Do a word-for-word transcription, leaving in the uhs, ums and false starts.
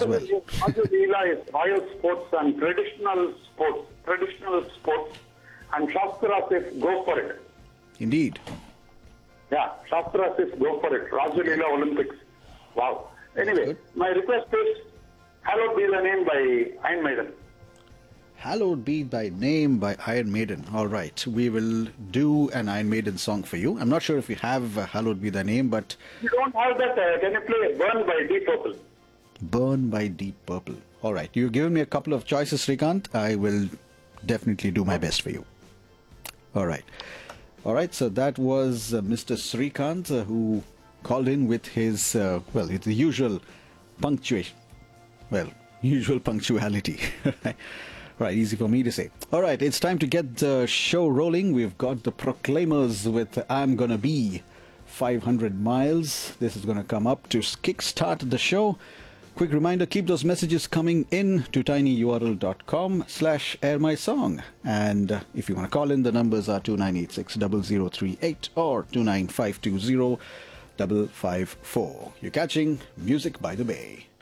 as well. Raju Leela is royal sports and traditional sports. Traditional sports. And Shastra says go for it. Indeed. Yeah, Shastra says go for it. Raju Leela Olympics. Wow. Anyway, my request is Hallowed Be the Name by Iron Maiden. Hallowed Be Thy Name by Iron Maiden. All right, we will do an Iron Maiden song for you. I'm not sure if we have uh, Hallowed Be Thy Name, but... If you don't have that, uh, can you play Burn by Deep Purple? Burn by Deep Purple. All right, you've given me a couple of choices, Srikanth. I will definitely do my best for you. All right. All right, so that was uh, Mister Srikanth uh, who called in with his, uh, well, it's the usual punctuation. Well, usual punctuality. Right, easy for me to say. All right, it's time to get the show rolling. We've got the Proclaimers with I'm Gonna Be five hundred miles. This is going to come up to kickstart the show. Quick reminder, keep those messages coming in to tinyurl.com slash airmysong. And uh, if you want to call in, the numbers are two nine eight six, zero zero three eight or two nine five two zero, five five four. You're catching Music by the Bay.